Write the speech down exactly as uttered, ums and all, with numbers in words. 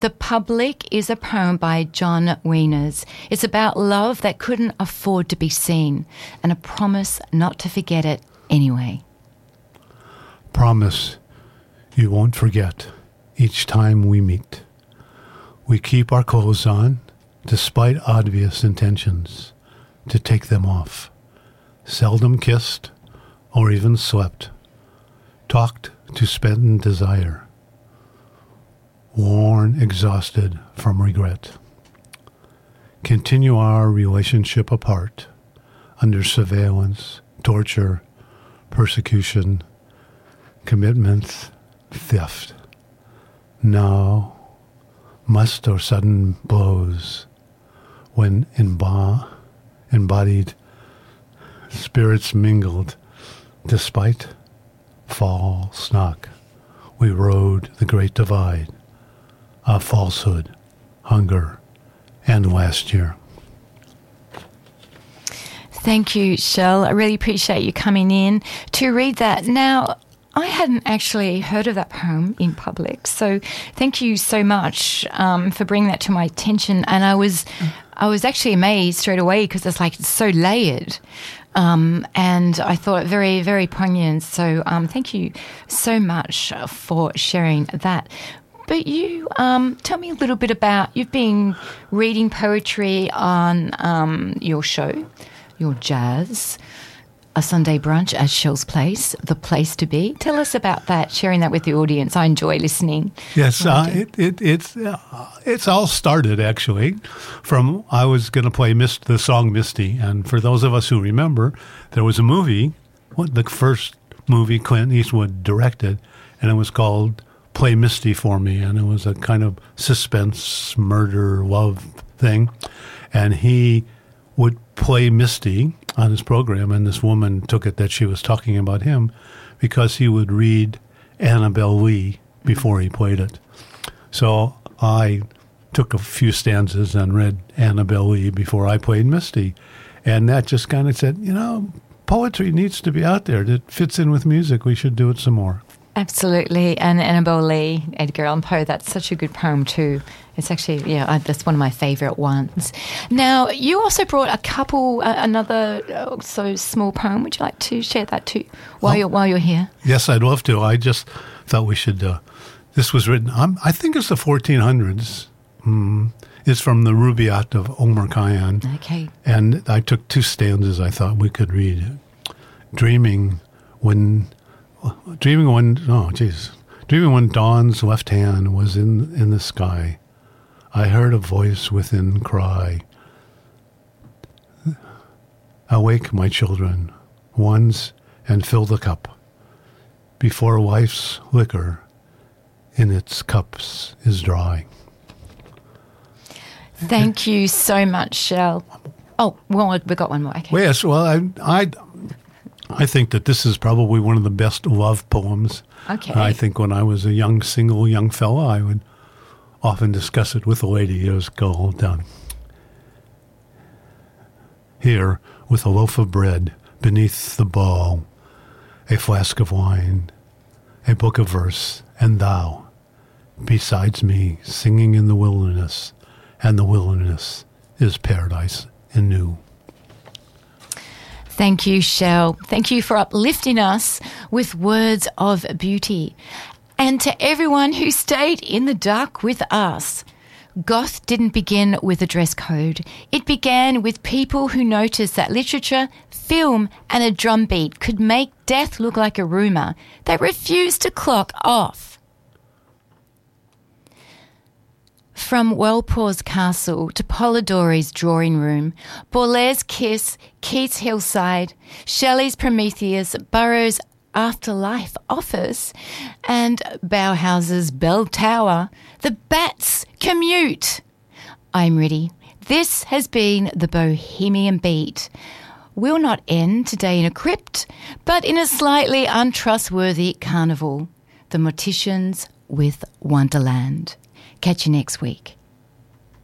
The Public is a poem by John Wieners. It's about love that couldn't afford to be seen and a promise not to forget it anyway. Promise you won't forget each time we meet. We keep our clothes on despite obvious intentions to take them off. Seldom kissed or even slept. Talked to spend desire. Worn, exhausted from regret. Continue our relationship apart under surveillance, torture, persecution, commitment, theft. Now, must or sudden blows when emba- embodied spirits mingled, despite false knock, we rode the great divide of falsehood, hunger, and last year. Thank you, Shell. I really appreciate you coming in to read that. Now, I hadn't actually heard of that poem in public, so thank you so much um, for bringing that to my attention. And I was, I was actually amazed straight away because it's like it's so layered, um, and I thought it very, very poignant. So um, thank you so much for sharing that. But you, um, tell me a little bit about, you've been reading poetry on um, your show, your jazz, A Sunday Brunch at Shell's Place, the place to be. Tell us about that, sharing that with the audience. I enjoy listening. Yes, uh, it, it, it's uh, it's all started, actually, from I was going to play Mist, the song Misty. And for those of us who remember, there was a movie, what, the first movie Clint Eastwood directed, and it was called Play Misty for Me, and it was a kind of suspense, murder, love thing. And he would play Misty on his program, and this woman took it that she was talking about him because he would read Annabel Lee before he played it. So I took a few stanzas and read Annabel Lee before I played Misty. And that just kind of said, you know, poetry needs to be out there. It fits in with music. We should do it some more. Absolutely. And Annabel Lee, Edgar Allan Poe, that's such a good poem too. It's actually, yeah, I, that's one of my favourite ones. Now, you also brought a couple, uh, another uh, so small poem. Would you like to share that too while, well, you're, while you're here? Yes, I'd love to. I just thought we should, uh, this was written, um, I think it's the fourteen hundreds. Mm, it's from the Rubaiyat of Omar Khayyam. Okay. And I took two stanzas I thought we could read. Dreaming when... Dreaming when, oh, jeez. Dreaming when dawn's left hand was in, in the sky, I heard a voice within cry, awake, my children, ones, and fill the cup, before life's liquor in its cups is dry. Thank you so much, Shell. Oh, well, we've got one more. Okay. Well, yes, well, I... I I think that this is probably one of the best love poems. Okay. I think when I was a young, single young fella, I would often discuss it with a lady. It was called um, Here, with a loaf of bread beneath the ball, a flask of wine, a book of verse, and thou, besides me, singing in the wilderness, and the wilderness is paradise anew. Thank you, Shell. Thank you for uplifting us with words of beauty. And to everyone who stayed in the dark with us, Goth didn't begin with a dress code. It began with people who noticed that literature, film, and a drum beat could make death look like a rumour. They refused to clock off. From Walpole's castle to Polidori's drawing room, Baudelaire's Kiss, Keats' Hillside, Shelley's Prometheus, Burroughs' Afterlife Office, and Bauhaus's Bell Tower, the bats commute. I'm ready. This has been the Bohemian Beat. Will not end today in a crypt, but in a slightly untrustworthy carnival. The Morticians with Wonderland. Catch you next week.